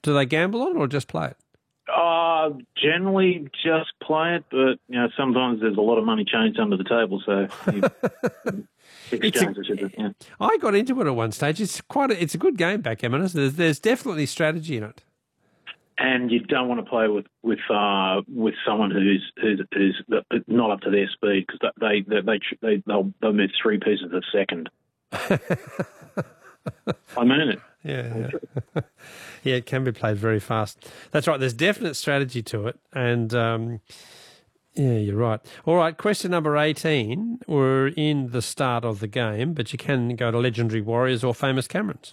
Do they gamble on it or just play it? Generally just play it, but sometimes there's a lot of money changed under the table, so exchanges it. Yeah. I got into it at one stage. It's it's a good game, backgammon. There's definitely strategy in it. And you don't want to play with someone who's not up to their speed, because they'll move 3 pieces a second. I mean it. Yeah. Yeah, it can be played very fast. That's right. There's definite strategy to it, and yeah, you're right. All right, question number 18. We're in the start of the game, but you can go to Legendary Warriors or Famous Camerons.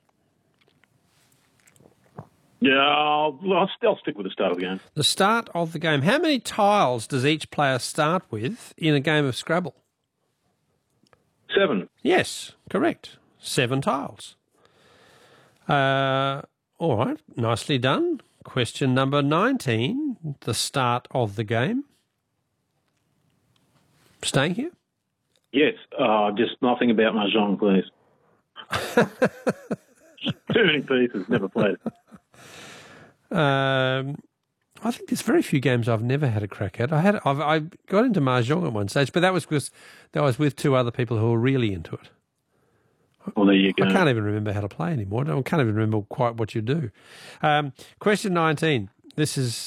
Yeah, I'll stick with the start of the game. The start of the game. How many tiles does each player start with in a game of Scrabble? 7. Yes, correct. 7 tiles. All right, nicely done. Question number 19, the start of the game. Staying here? Yes, just nothing about Mahjong, please. Too many pieces, never played. I think there's very few games I've never had a crack at. I got into Mahjong at one stage, but that was because I was with 2 other people who were really into it. Well, there you go. I can't even remember how to play anymore. I can't even remember quite what you do. Question 19. This is